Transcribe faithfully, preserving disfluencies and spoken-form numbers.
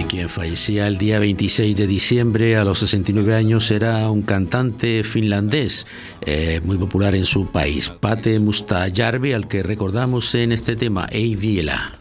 Quien fallecía el día veintiséis de diciembre a los sesenta y nueve años era un cantante finlandés eh, muy popular en su país, Pate Mustajärvi, al que recordamos en este tema, Ei Vielä.